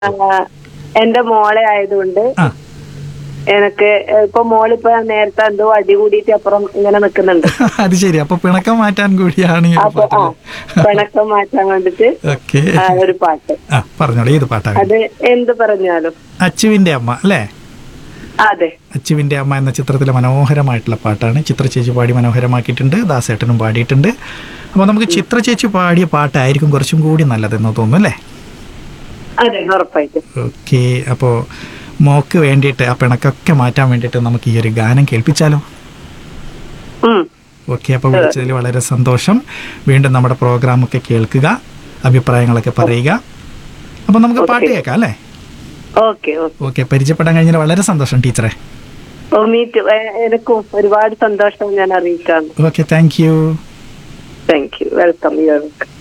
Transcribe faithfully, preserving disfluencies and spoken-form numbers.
എന്റെ മോളെ ആയതുകൊണ്ട് ആ എനിക്ക് ഇപ്പൊ മോളിപ്പോ നേരത്തെ എന്തോ അടി കൂടിയിട്ട് അപ്പുറം ഇങ്ങനെ നിക്കുന്നുണ്ട്. അത് ശരി. അപ്പൊ പിണക്കം മാറ്റാൻ കൂടിയാണ് ഈ ഒരു അപ്പൊ ആ പാട്ട്. പിണക്കം മാറ്റാൻ വേണ്ടിട്ട് ഓക്കെ. ആ ഒരു പാട്ട്. ആ പറഞ്ഞോളൂ, ഏത് പാട്ടാണ്? അത് എന്ത് പറഞ്ഞാലും അച്ചുവിന്റെ അമ്മ അല്ലേ? അതെ. അച്ചുവിന്റെ അമ്മ എന്ന ചിത്രത്തിലെ മനോഹരമായിട്ടുള്ള പാട്ടാണ്. ചിത്ര ചേച്ചി പാടി മനോഹരമാക്കിയിട്ടുണ്ട്, ദാസേട്ടനും പാടിയിട്ടുണ്ട്. അപ്പോൾ നമുക്ക് ചിത്ര ചേച്ചി പാടിയ പാട്ടായിരിക്കും കുറച്ചും കൂടി നല്ലതെന്ന് തോന്നുന്നു അല്ലേ? അതെ, ഉറപ്പായിട്ടും. ഓക്കെ. അപ്പോൾ മോക്ക് വേണ്ടിയിട്ട് ആ പിണക്കൊക്കെ മാറ്റാൻ വേണ്ടിയിട്ട് നമുക്ക് ഈ ഒരു ഗാനം കേൾപ്പിച്ചാലോ? ഉം. ഓക്കെ. അപ്പോൾ വിളിച്ചതിൽ വളരെ സന്തോഷം. വീണ്ടും നമ്മുടെ പ്രോഗ്രാമൊക്കെ കേൾക്കുക, അഭിപ്രായങ്ങളൊക്കെ പറയുക. അപ്പോൾ നമുക്ക് പാട്ട് കേൾക്കാം അല്ലേ? Okay okay. പരിചയപ്പെടാൻ കഴിഞ്ഞാൽ വളരെ സന്തോഷം ടീച്ചറെ. ഓ മീറ്റ്. എനിക്കും ഒരുപാട് സന്തോഷം ഞാൻ അറിയിക്കാം. Okay, thank you. Thank you. Welcome. You welcome.